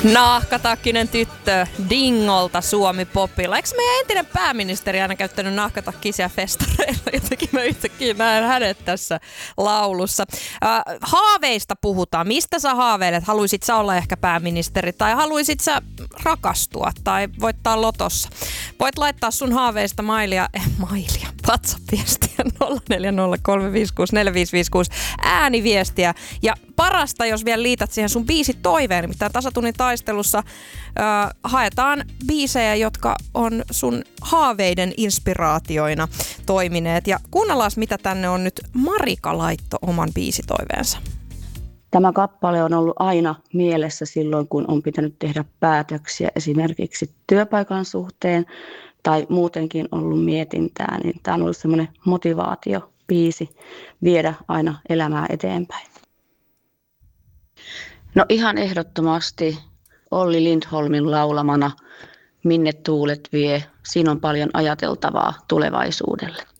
Nahkatakkinen tyttö Dingolta Suomi-popilla. Eikö meidän entinen pääministeri aina käyttänyt nahkatakkisia festareilla? Jotenkin mä yhtäkkiä näen hänet tässä laulussa. Haaveista puhutaan. Mistä sä haaveilet? Haluisit sä olla ehkä pääministeri tai haluisit sä rakastua tai voittaa lotossa? Voit laittaa sun haaveista WhatsApp-viestiä 0403564556 ääniviestiä. Ja parasta, jos vielä liität siihen sun biisitoiveen, nimittäin Tasatunnin taistelussa haetaan biisejä, jotka on sun haaveiden inspiraatioina toimineet. Ja kuunnellaan, mitä tänne on nyt Marika laitto oman biisitoiveensa. Tämä kappale on ollut aina mielessä silloin, kun on pitänyt tehdä päätöksiä esimerkiksi työpaikan suhteen tai muutenkin ollut mietintää, niin tämä on ollut semmoinen motivaatiobiisi viedä aina elämää eteenpäin. No ihan ehdottomasti Olli Lindholmin laulamana Minne tuulet vie. Siinä on paljon ajateltavaa tulevaisuudelle.